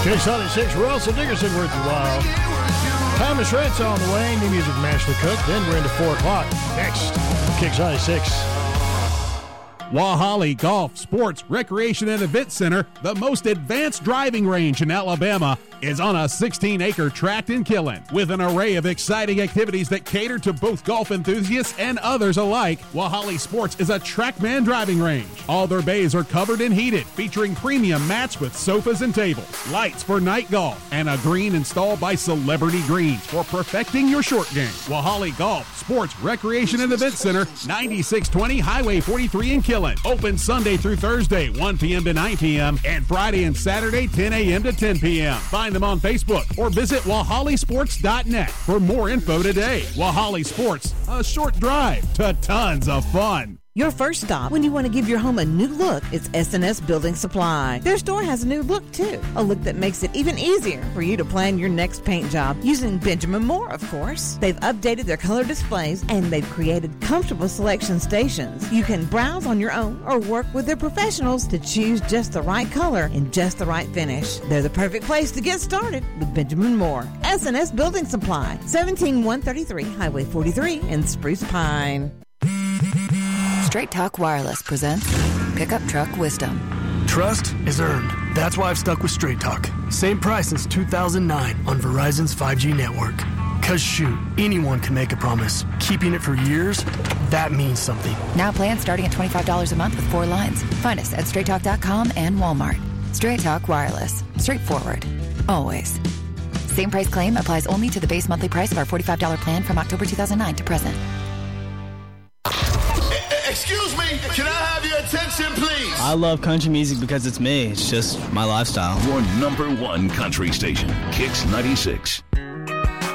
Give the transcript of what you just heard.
Kicks 96, Russell Dickerson worth a while. Thomas Rhett's on the way. New music from Ashley Cook. Then we're into 4 o'clock. Next, Kicks 96. Wahali Golf, Sports, Recreation, and Event Center, the most advanced driving range in Alabama, is on a 16-acre tract in Killen. With an array of exciting activities that cater to both golf enthusiasts and others alike, Wahali Sports is a TrackMan driving range. All their bays are covered and heated, featuring premium mats with sofas and tables, lights for night golf, and a green installed by Celebrity Greens for perfecting your short game. Wahali Golf, Sports, Recreation, and Event Center, 9620 Highway 43 in Killen. Open Sunday through Thursday, 1 p.m. to 9 p.m., and Friday and Saturday, 10 a.m. to 10 p.m. Find them on Facebook or visit WahaliSports.net for more info today. Wahali Sports, a short drive to tons of fun. Your first stop when you want to give your home a new look is S&S Building Supply. Their store has a new look, too. A look that makes it even easier for you to plan your next paint job using Benjamin Moore, of course. They've updated their color displays, and they've created comfortable selection stations. You can browse on your own or work with their professionals to choose just the right color and just the right finish. They're the perfect place to get started with Benjamin Moore. S&S Building Supply, 17133 Highway 43 in Spruce Pine. Straight Talk Wireless presents Pickup Truck Wisdom. Trust is earned. That's why I've stuck with Straight Talk. Same price since 2009 on Verizon's 5G network. Cause shoot, anyone can make a promise. Keeping it for years, that means something. Now plans starting at $25 a month with 4 lines. Find us at straighttalk.com and Walmart. Straight Talk Wireless. Straightforward. Always. Same price claim applies only to the base monthly price of our $45 plan from October 2009 to present. Excuse me, can I have your attention, please? I love country music because it's me. It's just my lifestyle. Your number one country station, Kicks 96.